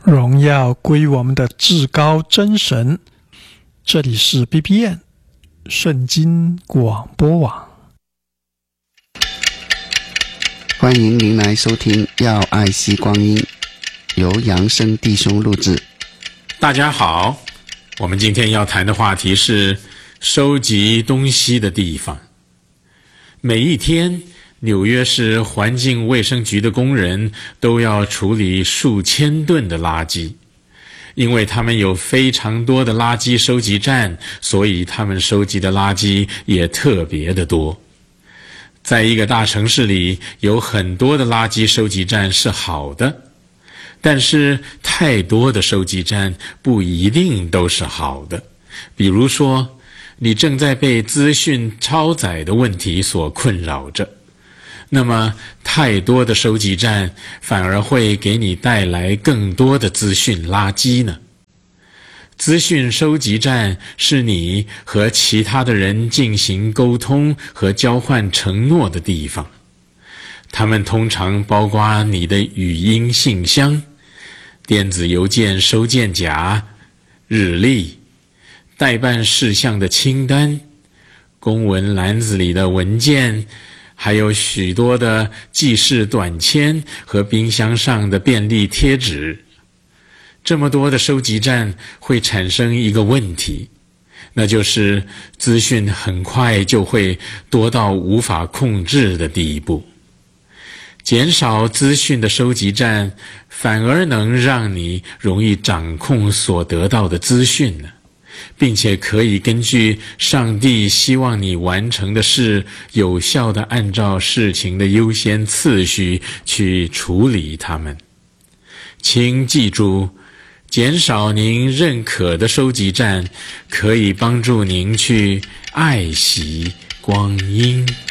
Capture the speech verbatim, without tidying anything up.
荣耀归我们的至高真神。这里是 B B N 圣经广播网， 欢迎您来收听要爱惜光阴，由扬声弟兄录制。 大家好，我们今天要谈的话题是收集东西的地方。每一天，纽约市环境卫生局的工人都要处理数千吨的垃圾。因为他们有非常多的垃圾收集站，所以他们收集的垃圾也特别的多。在一个大城市里，有很多的垃圾收集站是好的，但是太多的收集站不一定都是好的。比如说，你正在被资讯超载的问题所困扰着，那么太多的收集站反而会给你带来更多的资讯垃圾呢。资讯收集站是你和其他的人进行沟通和交换承诺的地方，它们通常包括你的语音信箱、电子邮件收件夹、日历、待办事项的清单、公文篮子里的文件，还有许多的记事短签和冰箱上的便利贴纸。这么多的收集站会产生一个问题，那就是资讯很快就会多到无法控制的地步。减少资讯的收集站，反而能让你容易掌控所得到的资讯呢，并且可以根据上帝希望你完成的事，有效地按照事情的优先次序去处理它们。请记住，减少您认可的收集站，可以帮助您去爱惜光阴。